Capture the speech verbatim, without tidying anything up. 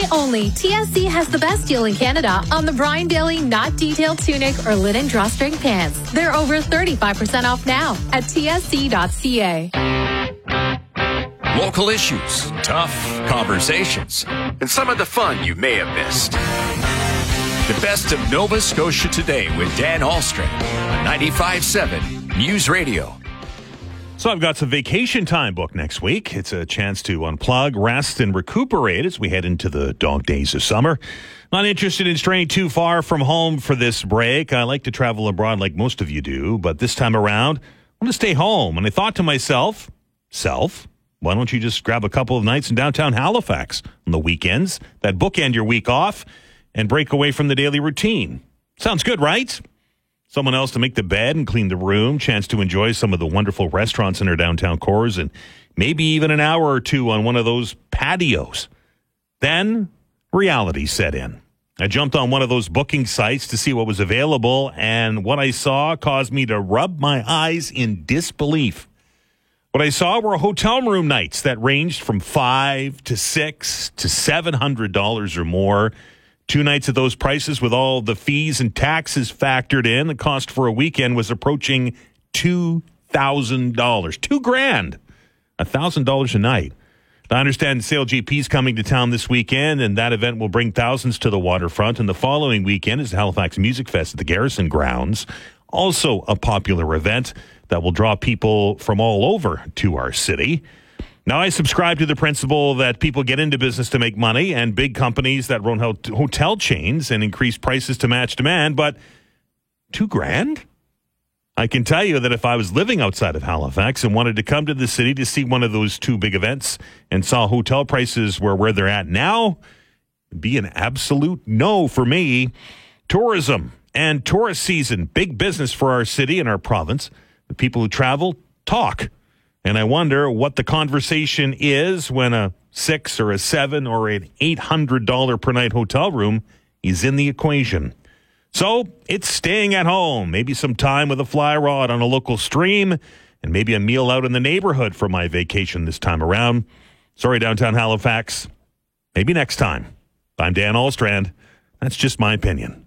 only, T S C has the best deal in Canada on the Brian Daly Not Detailed Tunic or Linen Drawstring Pants. They're over thirty-five percent off now at T S C dot C A. Local issues, tough conversations, and some of the fun you may have missed. The best of Nova Scotia Today with Dan Ahlstrom on ninety-five point seven News Radio. So I've got some vacation time booked next week. It's a chance to unplug, rest, and recuperate as we head into the dog days of summer. Not interested in straying too far from home for this break. I like to travel abroad like most of you do, but this time around, I want to stay home. And I thought to myself, self, why don't you just grab a couple of nights in downtown Halifax on the weekends that bookend your week off and break away from the daily routine? Sounds good, right? Someone else to make the bed and clean the room, chance to enjoy some of the wonderful restaurants in our downtown cores, and maybe even an hour or two on one of those patios. Then reality set in. I jumped on one of those booking sites to see what was available, and what I saw caused me to rub my eyes in disbelief. What I saw were hotel room nights that ranged from five to six to seven hundred dollars or more. Two nights at those prices with all the fees and taxes factored in. The cost for a weekend was approaching two thousand dollars. Two grand. one thousand dollars a night. I understand S A I L G P is coming to town this weekend, and that event will bring thousands to the waterfront. And the following weekend is the Halifax Music Fest at the Garrison Grounds. Also a popular event that will draw people from all over to our city. Now, I subscribe to the principle that people get into business to make money, and big companies that run hotel chains and increase prices to match demand, but two grand? I can tell you that if I was living outside of Halifax and wanted to come to the city to see one of those two big events and saw hotel prices were where they're at now, it'd be an absolute no for me. Tourism and tourist season, big business for our city and our province. The people who travel talk. And I wonder what the conversation is when a six or a seven or an eight hundred dollars per night hotel room is in the equation. So it's staying at home, maybe some time with a fly rod on a local stream, and maybe a meal out in the neighborhood for my vacation this time around. Sorry, downtown Halifax. Maybe next time. I'm Dan Ahlstrand. That's just my opinion.